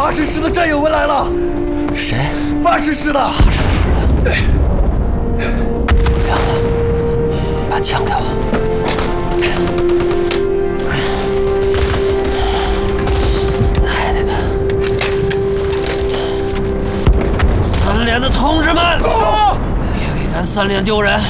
80师的战友们来了。 谁 ？80师的。 80师的。亮子，把枪给我。奶奶的！3连的同志们，别给咱3连丢人！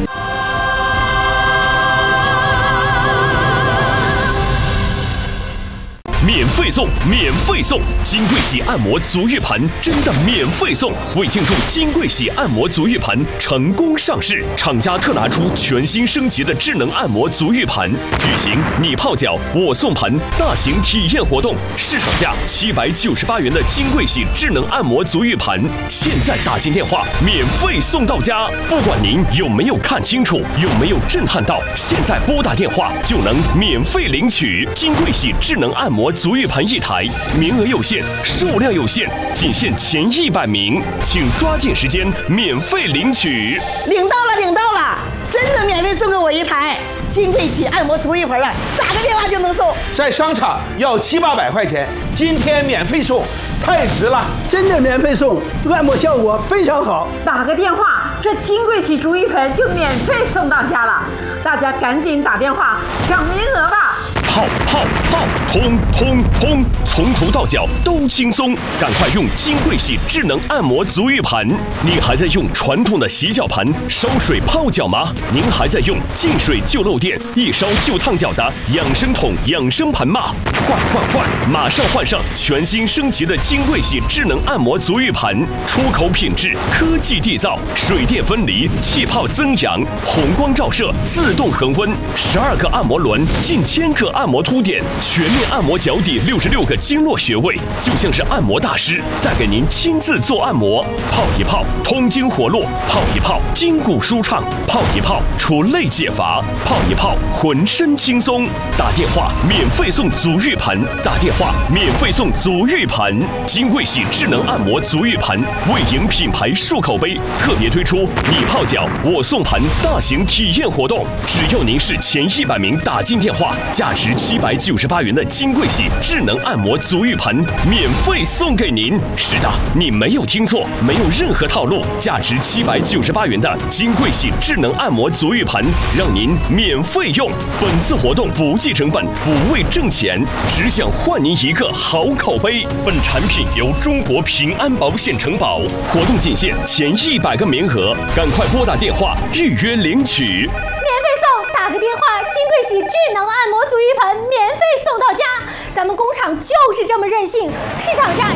免费送，免费送！金贵喜按摩足浴盆真的免费送！为庆祝金贵喜按摩足浴盆成功上市，厂家特拿出全新升级的智能按摩足浴盆，举行你泡脚我送盆大型体验活动。市场价798元的金贵喜智能按摩足浴盆，现在打进电话免费送到家。不管您有没有看清楚，有没有震撼到，现在拨打电话就能免费领取金贵喜智能按摩足浴盆1台，名额有限，数量有限，仅限前100名，请抓紧时间免费领取。 领到了，领到了，真的免费送给我1台金贵喜按摩足浴盆了，打个电话就能送。 在商场要700-800块钱，今天免费送，太值了！ 真的免费送，按摩效果非常好。 打个电话，这金贵喜足浴盆就免费送到家了，大家赶紧打电话抢名额吧！ 泡泡泡，通，从头到脚都轻松，赶快用金贵喜智能按摩足浴盆。你还在用传统的洗脚盆烧水泡脚吗？您还在用进水就漏电、一烧就烫脚的养生桶、养生盆吗？换，马上换上全新升级的金贵喜智能按摩足浴盆，出口品质，科技缔造，水电分离，气泡增氧，红光照射，自动恒温，12个按摩轮，近1000个按摩凸点，全面按摩脚底66个经络穴位，就像是按摩大师在给您亲自做按摩。泡一泡，通经活络；泡一泡，筋骨舒畅；泡一泡，除累解乏；泡一泡，浑身轻松。打电话免费送足浴盆，打电话免费送足浴盆。金贵喜智能按摩足浴盆为迎品牌树口碑，特别推出你泡脚我送盆大型体验活动，只要您是前100名打进电话，价值798元的金贵喜智能按摩足浴盆免费送给您。是的，你没有听错，没有任何套路，价值798元的金贵喜智能按摩足浴盆让您免费用。本次活动不计成本，不为挣钱，只想换您一个好口碑。本产品由中国平安保险承保，活动仅限前100个名额，赶快拨打电话预约领取。 打个电话，金贵喜智能按摩足浴盆免费送到家。咱们工厂就是这么任性，市场价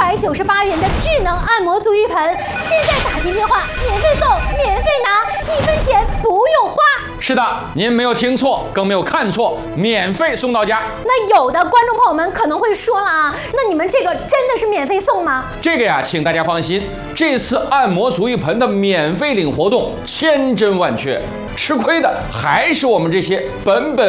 798元的智能按摩足浴盆，现在打进电话免费送，免费拿，1分钱不用花。 是的，您没有听错，更没有看错，免费送到家。 那有的观众朋友们可能会说了啊，那你们这个真的是免费送吗？ 这个呀，请大家放心，这次按摩足浴盆的免费领活动千真万确，吃亏的还是我们这些本